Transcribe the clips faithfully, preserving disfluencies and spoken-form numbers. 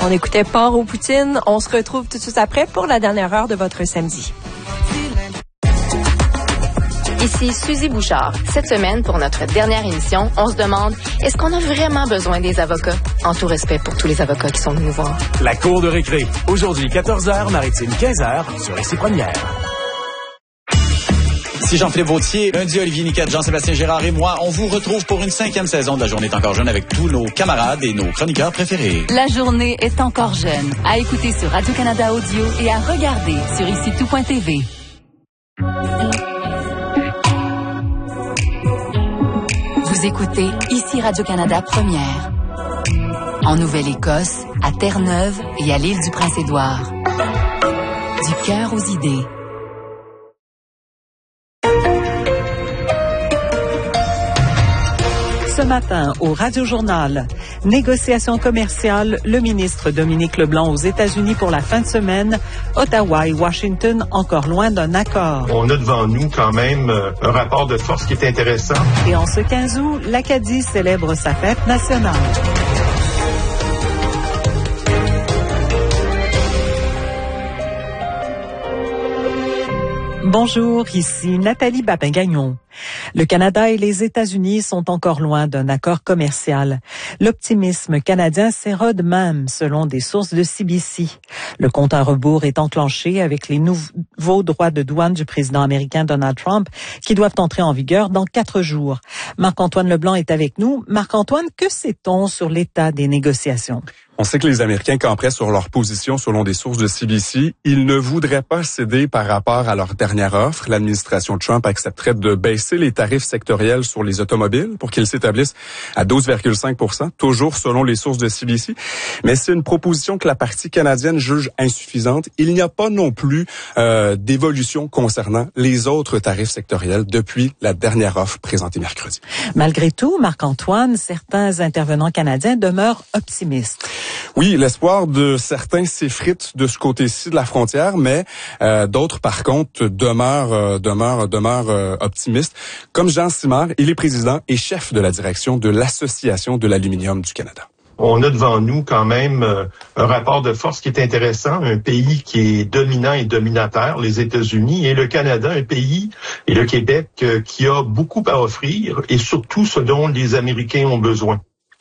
On écoutait Port aux poutines. On se retrouve tout de suite après pour la dernière heure de votre samedi. Ici Suzy Bouchard. Cette semaine, pour notre dernière émission, on se demande, est-ce qu'on a vraiment besoin des avocats? En tout respect pour tous les avocats qui sont venus nous voir. La cour de récré. Aujourd'hui, quatorze heures, Maritime, quinze heures, sur Ici Première. Ici Jean-Philippe Vautier, lundi Olivier Niquette, Jean-Sébastien Gérard et moi, on vous retrouve pour une cinquième saison de La Journée est encore jeune avec tous nos camarades et nos chroniqueurs préférés. La Journée est encore jeune. À écouter sur Radio-Canada Audio et à regarder sur ici tout point t v. Vous écoutez Ici Radio-Canada Première. En Nouvelle-Écosse, à Terre-Neuve et à l'île du Prince-Édouard. Du cœur aux idées. Ce matin, au Radio-Journal, négociations commerciales, le ministre Dominique Leblanc aux États-Unis pour la fin de semaine, Ottawa et Washington encore loin d'un accord. On a devant nous quand même un rapport de force qui est intéressant. Et en ce quinze août, l'Acadie célèbre sa fête nationale. Bonjour, ici Nathalie Babin-Gagnon. Le Canada et les États-Unis sont encore loin d'un accord commercial. L'optimisme canadien s'érode même, selon des sources de C B C. Le compte à rebours est enclenché avec les nouveaux droits de douane du président américain Donald Trump qui doivent entrer en vigueur dans quatre jours. Marc-Antoine Leblanc est avec nous. Marc-Antoine, que sait-on sur l'état des négociations? On sait que les Américains camperaient sur leur position selon des sources de C B C. Ils ne voudraient pas céder par rapport à leur dernière offre. L'administration Trump accepterait de baisser les tarifs sectoriels sur les automobiles pour qu'ils s'établissent à douze virgule cinq pour cent, toujours selon les sources de C B C. Mais c'est une proposition que la partie canadienne juge insuffisante. Il n'y a pas non plus euh, d'évolution concernant les autres tarifs sectoriels depuis la dernière offre présentée mercredi. Malgré tout, Marc-Antoine, certains intervenants canadiens demeurent optimistes. Oui, l'espoir de certains s'effrite de ce côté-ci de la frontière, mais euh, d'autres, par contre, demeurent, euh, demeurent, demeurent euh, optimistes. Comme Jean Simard, il est président et chef de la direction de l'Association de l'aluminium du Canada. On a devant nous quand même euh, un rapport de force qui est intéressant, un pays qui est dominant et dominateur, les États-Unis, et le Canada, un pays, et le Québec, euh, qui a beaucoup à offrir, et surtout ce dont les Américains ont besoin.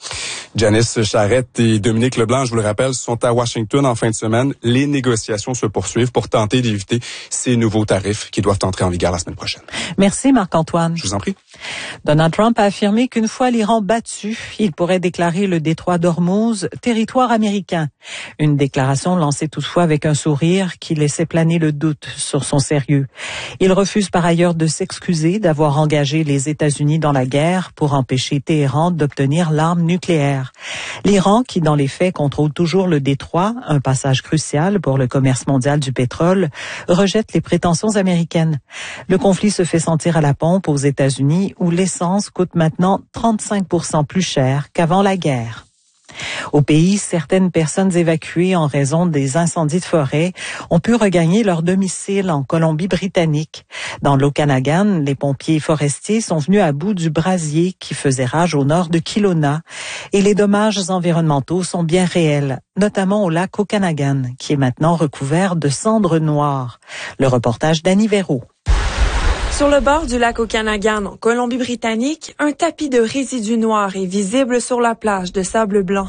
Janice Charette et Dominique Leblanc, je vous le rappelle, sont à Washington en fin de semaine. Les négociations se poursuivent pour tenter d'éviter ces nouveaux tarifs qui doivent entrer en vigueur la semaine prochaine. Merci Marc-Antoine. Je vous en prie. Donald Trump a affirmé qu'une fois l'Iran battu, il pourrait déclarer le détroit d'Ormuz territoire américain. Une déclaration lancée toutefois avec un sourire qui laissait planer le doute sur son sérieux. Il refuse par ailleurs de s'excuser d'avoir engagé les États-Unis dans la guerre pour empêcher Téhéran d'obtenir l'arme nucléaire. L'Iran, qui dans les faits contrôle toujours le détroit, un passage crucial pour le commerce mondial du pétrole, rejette les prétentions américaines. Le conflit se fait sentir à la pompe aux États-Unis où l'essence coûte maintenant trente-cinq pour cent plus cher qu'avant la guerre. Au pays, certaines personnes évacuées en raison des incendies de forêt ont pu regagner leur domicile en Colombie-Britannique. Dans l'Okanagan, les pompiers forestiers sont venus à bout du brasier qui faisait rage au nord de Kelowna et les dommages environnementaux sont bien réels, notamment au lac Okanagan, qui est maintenant recouvert de cendres noires. Le reportage d'Annie Véraud. Sur le bord du lac Okanagan, en Colombie-Britannique, un tapis de résidus noirs est visible sur la plage de sable blanc.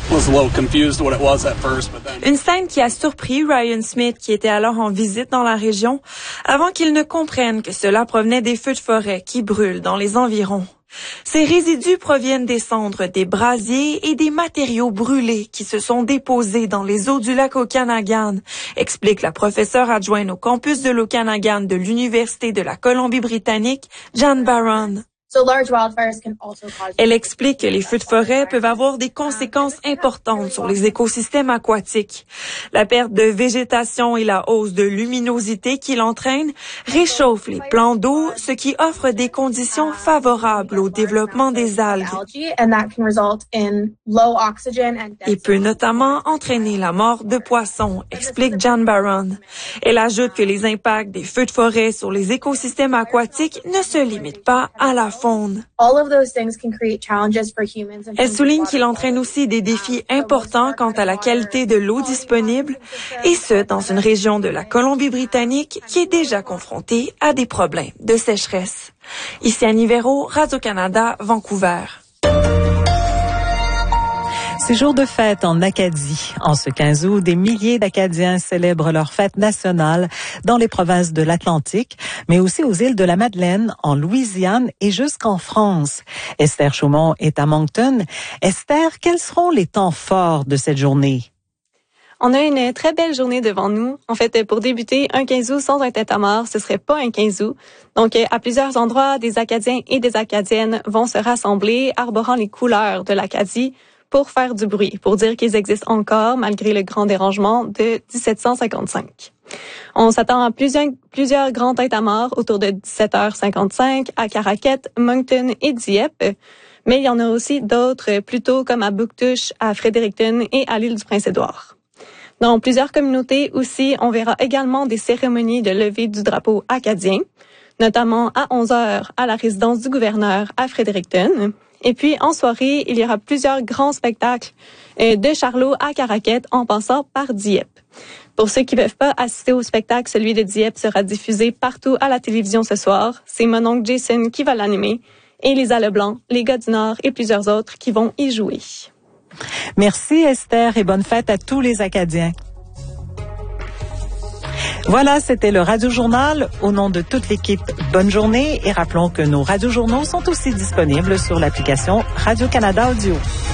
Une scène qui a surpris Ryan Smith, qui était alors en visite dans la région, avant qu'il ne comprenne que cela provenait des feux de forêt qui brûlent dans les environs. Ces résidus proviennent des cendres des brasiers et des matériaux brûlés qui se sont déposés dans les eaux du lac Okanagan, explique la professeure adjointe au campus de l'Okanagan de l'Université de la Colombie-Britannique, Jan Barron. Elle explique que les feux de forêt peuvent avoir des conséquences importantes sur les écosystèmes aquatiques. La perte de végétation et la hausse de luminosité qu'il entraîne réchauffent les plans d'eau, ce qui offre des conditions favorables au développement des algues. Et peut notamment entraîner la mort de poissons, explique Jan Barron. Elle ajoute que les impacts des feux de forêt sur les écosystèmes aquatiques ne se limitent pas à la faune. Elle souligne qu'il entraîne aussi des défis importants quant à la qualité de l'eau disponible, et ce, dans une région de la Colombie-Britannique qui est déjà confrontée à des problèmes de sécheresse. Ici Annie Véro, Radio-Canada, Vancouver. C'est jour de fête en Acadie. En ce quinze août, des milliers d'Acadiens célèbrent leur fête nationale dans les provinces de l'Atlantique, mais aussi aux îles de la Madeleine, en Louisiane et jusqu'en France. Esther Chaumont est à Moncton. Esther, quels seront les temps forts de cette journée? On a une très belle journée devant nous. En fait, pour débuter, un quinze août sans un tintamarre, ce serait pas un quinze août. Donc, à plusieurs endroits, des Acadiens et des Acadiennes vont se rassembler, arborant les couleurs de l'Acadie, pour faire du bruit, pour dire qu'ils existent encore malgré le grand dérangement de dix-sept cent cinquante-cinq. On s'attend à plusieurs, plusieurs grands tintamarres autour de dix-sept heures cinquante-cinq à Caraquet, Moncton et Dieppe, mais il y en a aussi d'autres plus tôt comme à Bouctouche, à Fredericton et à l'île du Prince-Édouard. Dans plusieurs communautés aussi, on verra également des cérémonies de levée du drapeau acadien, notamment à onze heures à la résidence du gouverneur à Fredericton. Et puis, en soirée, il y aura plusieurs grands spectacles euh, de Charlot à Caraquet en passant par Dieppe. Pour ceux qui ne peuvent pas assister au spectacle, celui de Dieppe sera diffusé partout à la télévision ce soir. C'est mon oncle Jason qui va l'animer et Lisa Leblanc, les gars du Nord et plusieurs autres qui vont y jouer. Merci Esther et bonne fête à tous les Acadiens. Voilà, c'était le Radio-Journal. Au nom de toute l'équipe, bonne journée et rappelons que nos radiojournaux sont aussi disponibles sur l'application Radio-Canada Audio.